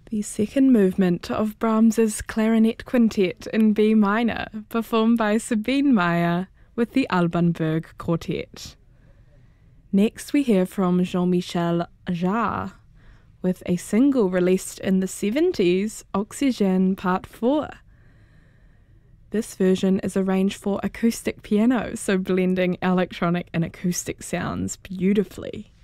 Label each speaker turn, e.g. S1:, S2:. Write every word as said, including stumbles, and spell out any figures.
S1: The second movement of Brahms's Clarinet Quintet in B minor, performed by Sabine Meyer with the Alban Berg Quartet. Next we hear from Jean-Michel Jarre with a single released in the seventies, Oxygène Part four. This version is arranged for acoustic piano, so blending electronic and acoustic sounds beautifully.